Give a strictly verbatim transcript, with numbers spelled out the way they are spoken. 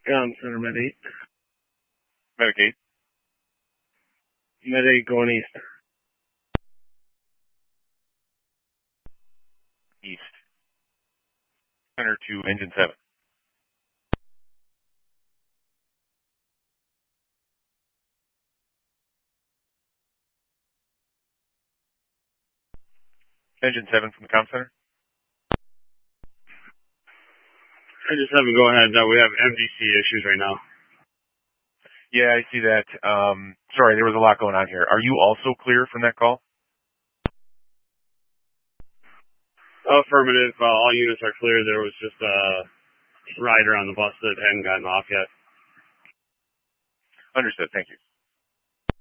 Ground Center, Med eight. Medic eight. Med eight going east. East. Center to engine seven. Engine seven from the comm center. Engine seven, go ahead. Uh, we have M D C issues right now. Yeah, I see that. Um, sorry, there was a lot going on here. Are you also clear from that call? Affirmative. Uh, all units are clear. There was just a rider on the bus that hadn't gotten off yet. Understood. Thank you.